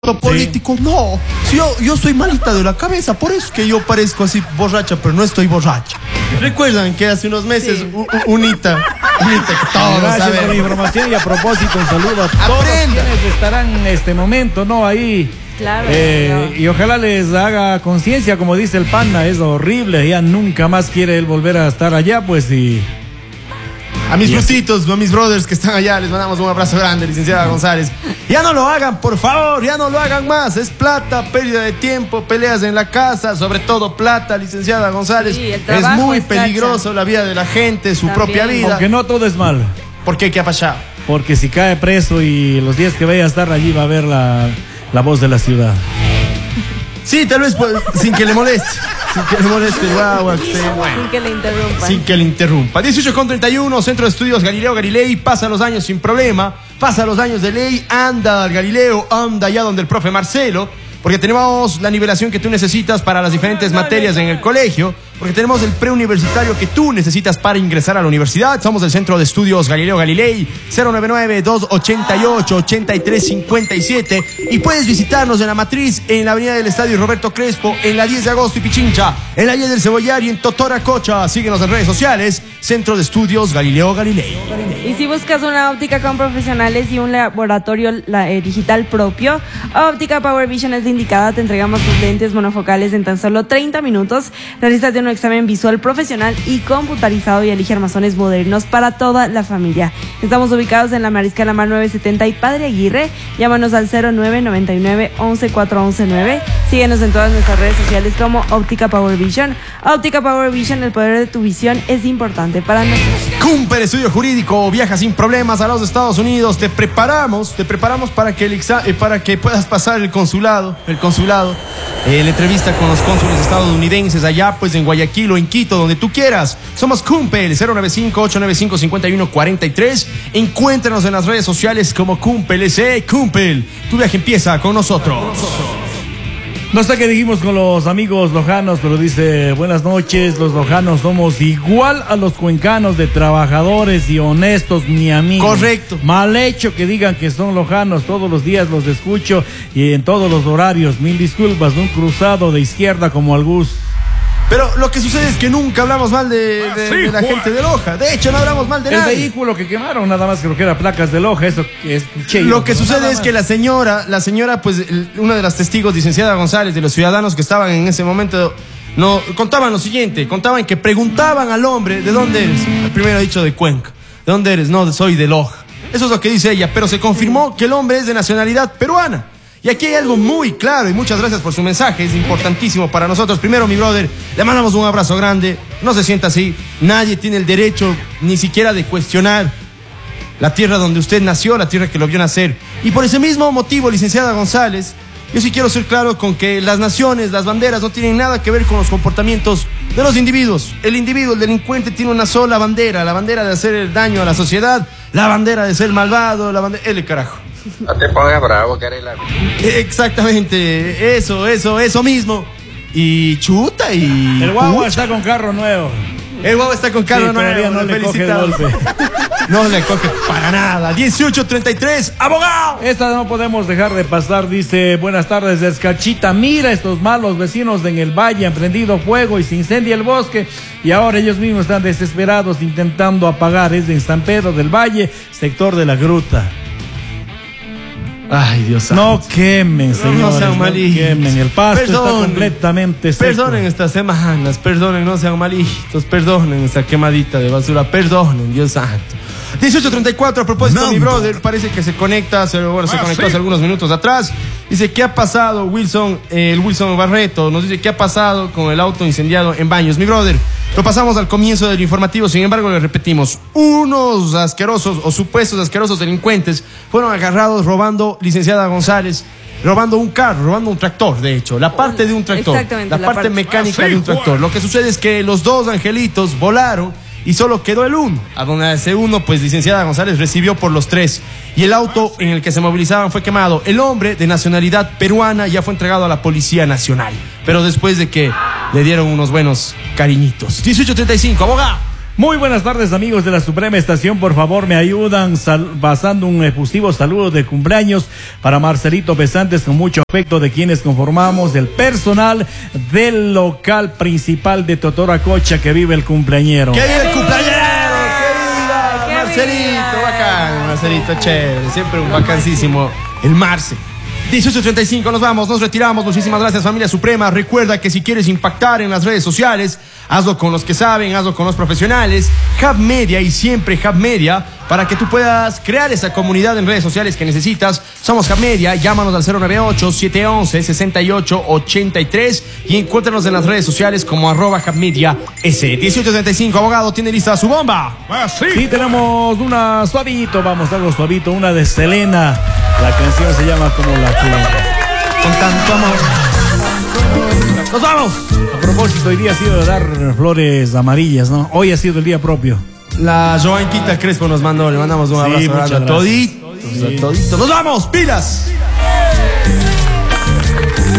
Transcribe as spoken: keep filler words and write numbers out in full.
político, sí. No, si yo, yo soy malita de la cabeza, por eso es que yo parezco así borracha, pero no estoy borracha. Recuerdan que hace unos meses sí. un, unita, unita que todos Gracias saben. por la información y a propósito un saludo a todos Aprenda. quienes estarán en este momento, ¿no? Ahí. Claro, eh, no. Y ojalá les haga conciencia, como dice el panda, es horrible, ya nunca más quiere él volver a estar allá, pues y... A mis brucitos, a mis brothers que están allá, les mandamos un abrazo grande, licenciada González. Ya no lo hagan, por favor, ya no lo hagan más. Es plata, pérdida de tiempo, peleas en la casa, sobre todo plata, licenciada González. Sí, el es trabajo muy es peligroso cacha. La vida de la gente, su También. propia vida. Aunque no todo es mal. ¿Por qué? ¿Qué ha pasado? Porque si cae preso y los días que vaya a estar allí va a ver la, la voz de la ciudad. Sí, tal vez pues, sin que le moleste. Sin que le moleste el guagua. Que esté, bueno. Sin que le interrumpan. Sin que le interrumpa. dieciocho con treinta y uno, Centro de Estudios Galileo Galilei. Pasa los años sin problema. Pasa los años de ley. Anda al Galileo. Anda allá donde el profe Marcelo. Porque tenemos la nivelación que tú necesitas para las diferentes materias en el colegio. Porque tenemos el preuniversitario que tú necesitas para ingresar a la universidad. Somos del Centro de Estudios Galileo Galilei. cero nueve nueve, dos ocho ocho, ocho tres cinco siete. Y puedes visitarnos en la matriz, en la avenida del Estadio Roberto Crespo, en la diez de agosto y Pichincha, en la diez del Cebollar y en Totoracocha. Síguenos en redes sociales. Centro de Estudios Galileo Galilei. Y si buscas una óptica con profesionales y un laboratorio la, eh, digital propio, Óptica Power Vision es la indicada. Te entregamos tus lentes monofocales en tan solo treinta minutos. Realízate un examen visual profesional y computarizado y elige armazones modernos para toda la familia. Estamos ubicados en la Mariscal Amar novecientos setenta y Padre Aguirre. Llámanos al cero nueve noventa y nueve, once, cuatrocientos once nueve. Síguenos en todas nuestras redes sociales como Óptica Power Vision. Óptica Power Vision, el poder de tu visión es importante para nosotros. Cumper Estudio Jurídico, viaja sin problemas a los Estados Unidos. Te preparamos, te preparamos para que el exa eh, para que puedas pasar el consulado, el consulado, eh, la entrevista con los cónsules estadounidenses allá, pues en Guayaquil o en Quito, donde tú quieras. Somos Cumpel, cero nueve cinco, ocho nueve cinco, cinco uno cuatro tres. Encuéntranos en las redes sociales como Cumpel S. Cumpel, tu viaje empieza con nosotros. No sé qué dijimos con los amigos lojanos, pero dice, buenas noches, los lojanos somos igual a los cuencanos de trabajadores y honestos, mi amigo. Correcto. Mal hecho que digan que son lojanos, todos los días los escucho y en todos los horarios. Mil disculpas, un cruzado de izquierda como al Gus. Pero lo que sucede es que nunca hablamos mal de, de, Sí, de la Juan. gente de Loja. De hecho, no hablamos mal de El nadie. vehículo que quemaron, nada más creo que era placas de Loja, eso que escuché. Lo yo, que pero sucede nada es más. que la señora, la señora, pues, el- una de las testigos, licenciada González, de los ciudadanos que estaban en ese momento, no, contaban lo siguiente, contaban que preguntaban al hombre, ¿de dónde eres? El primero ha dicho de Cuenca. ¿De dónde eres? No, soy de Loja. Eso es lo que dice ella, pero se confirmó que el hombre es de nacionalidad peruana. Y aquí hay algo muy claro, y muchas gracias por su mensaje, es importantísimo para nosotros. Primero, mi brother, le mandamos un abrazo grande, no se sienta así, nadie tiene el derecho ni siquiera de cuestionar la tierra donde usted nació, la tierra que lo vio nacer. Y por ese mismo motivo, licenciada González, yo sí quiero ser claro con que las naciones, las banderas no tienen nada que ver con los comportamientos de los individuos. El individuo, el delincuente, tiene una sola bandera, la bandera de hacer el daño a la sociedad, la bandera de ser malvado, la bandera... ¡Ele carajo! No te pongas bravo, que eres la... Exactamente, eso, eso, eso mismo. Y chuta y... El guagua pucha. está con carro nuevo. El guagua está con carro Sí, todavía nuevo, no le coge el felicitamos. golpe. No le coge para nada. dieciocho treinta y tres, abogado. Esta no podemos dejar de pasar, dice, buenas tardes, Escachita, mira estos malos vecinos en el valle, han prendido fuego y se incendia el bosque y ahora ellos mismos están desesperados intentando apagar, es en San Pedro del Valle, sector de la Gruta. Ay, Dios santo. No quemen, señores, No sean no malitos. quemen, el pasto está Perdonen. completamente seco. Perdonen estas semanas, perdonen, no sean malitos, perdonen esta quemadita de basura, perdonen, Dios santo. dieciocho treinta y cuatro, a propósito, mi brother, parece que se conecta, se, bueno, se Ah, conectó sí. hace algunos minutos atrás. Dice, ¿qué ha pasado, Wilson? Eh, el Wilson Barreto nos dice, ¿qué ha pasado con el auto incendiado en Baños? Mi brother, lo pasamos al comienzo del informativo, sin embargo, le repetimos, unos asquerosos o supuestos asquerosos delincuentes fueron agarrados robando, licenciada González, robando un carro, robando un tractor, de hecho, la parte de un tractor, Exactamente, la, la parte parte. mecánica Ah, sí, de un tractor. Lo que sucede es que los dos angelitos volaron y solo quedó el uno. A donde ese uno, pues, licenciada González recibió por los tres. Y el auto en el que se movilizaban fue quemado. El hombre, de nacionalidad peruana, ya fue entregado a la Policía Nacional. Pero después de que le dieron unos buenos cariñitos. dieciocho treinta y cinco, abogado. Muy buenas tardes, amigos de la Suprema Estación. Por favor, me ayudan sal- pasando un efusivo saludo de cumpleaños para Marcelito Pesantes, con mucho afecto, de quienes conformamos el personal del local principal de Totoracocha, que vive el cumpleañero. ¡Que vive el cumpleañero! ¡Que viva! ¡Que Marcelito, viva! bacán, Marcelito, chévere, siempre un bacanísimo. El Marce. dieciocho treinta y cinco, nos vamos, nos retiramos. Muchísimas gracias, familia Suprema. Recuerda que si quieres impactar en las redes sociales, hazlo con los que saben, hazlo con los profesionales. Hub Media, y siempre Hub Media, para que tú puedas crear esa comunidad en redes sociales que necesitas. Somos Hub Media, llámanos al cero nueve ocho, siete once, sesenta y ocho ochenta y tres y encuéntranos en las redes sociales como arroba Hub Media S. dieciocho treinta y cinco, abogado, ¿tiene lista su bomba? Sí, tenemos una suavito, vamos a algo suavito, una de Selena. La canción se llama Como la Flor. Con tanto amor. ¡Nos vamos! A propósito, hoy día ha sido de dar flores amarillas, ¿no? Hoy ha sido el día propio. La Joanquita Crespo nos mandó, le mandamos un Sí, abrazo muchas grande a gracias. toditos, a toditos. ¡Nos vamos! ¡Pilas!